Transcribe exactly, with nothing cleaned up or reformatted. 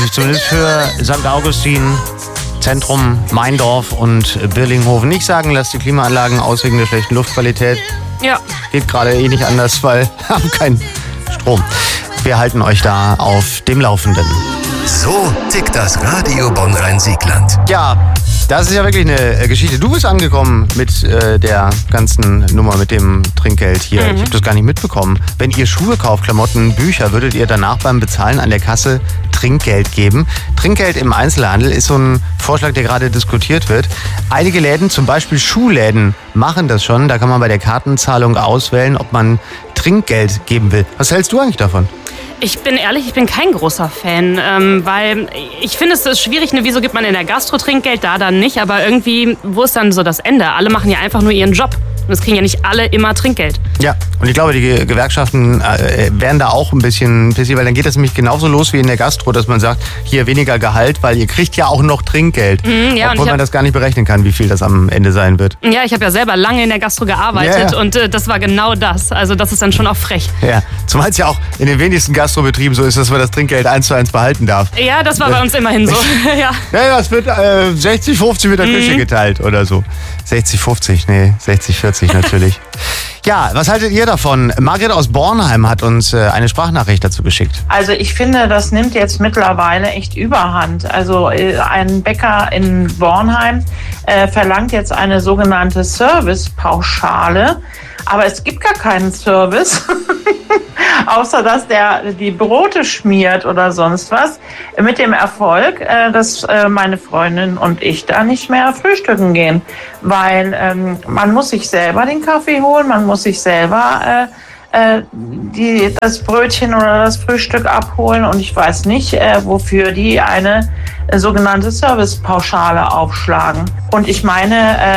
sich zumindest für Sankt Augustin, Zentrum, Meindorf und Birlinghofen nicht sagen. Lasst die Klimaanlagen aus wegen der schlechten Luftqualität. Ja. Geht gerade eh nicht anders, weil wir haben keinen Strom. Wir halten euch da auf dem Laufenden. So tickt das Radio Bonn-Rhein-Siegland. Ja, das ist ja wirklich eine Geschichte. Du bist angekommen mit äh, der ganzen Nummer mit dem Trinkgeld hier. Mhm. Ich habe das gar nicht mitbekommen. Wenn ihr Schuhe kauft, Klamotten, Bücher, würdet ihr danach beim Bezahlen an der Kasse Trinkgeld geben? Trinkgeld im Einzelhandel ist so ein Vorschlag, der gerade diskutiert wird. Einige Läden, zum Beispiel Schuhläden, machen das schon. Da kann man bei der Kartenzahlung auswählen, ob man Trinkgeld geben will. Was hältst du eigentlich davon? Ich bin ehrlich, ich bin kein großer Fan, ähm, weil ich finde, es ist schwierig, ne? Wieso gibt man in der Gastro Trinkgeld, da dann nicht, aber irgendwie, wo ist dann so das Ende? Alle machen ja einfach nur ihren Job und es kriegen ja nicht alle immer Trinkgeld. Ja, und ich glaube, die Gewerkschaften äh, werden da auch ein bisschen pissig, weil dann geht das nämlich genauso los wie in der Gastro, dass man sagt, hier weniger Gehalt, weil ihr kriegt ja auch noch Trinkgeld, mhm, ja, obwohl man hab, das gar nicht berechnen kann, wie viel das am Ende sein wird. Ja, ich habe ja selber lange in der Gastro gearbeitet ja, ja. und äh, das war genau das, also das ist dann schon auch frech. Ja, zumal es ja auch in den wenigsten Gastrobetrieben so ist, dass man das Trinkgeld eins zu eins behalten darf. Ja, das war bei uns immerhin so. ja. ja, das wird äh, sechzig fünfzig mit der mhm. Küche geteilt oder so. sechzig fünfzig, nee, sechzig vierzig natürlich. Ja, was haltet ihr davon? Margret aus Bornheim hat uns äh, eine Sprachnachricht dazu geschickt. Also ich finde, das nimmt jetzt mittlerweile echt Überhand. Also äh, ein Bäcker in Bornheim äh, verlangt jetzt eine sogenannte Servicepauschale, aber es gibt gar keinen Service. Außer dass der die Brote schmiert oder sonst was. Mit dem Erfolg, äh, dass äh, meine Freundin und ich da nicht mehr frühstücken gehen. Weil ähm, man muss sich selber den Kaffee holen, man muss sich selber äh, äh, die, das Brötchen oder das Frühstück abholen. Und ich weiß nicht, äh, wofür die eine äh, sogenannte Servicepauschale aufschlagen. Und ich meine, äh,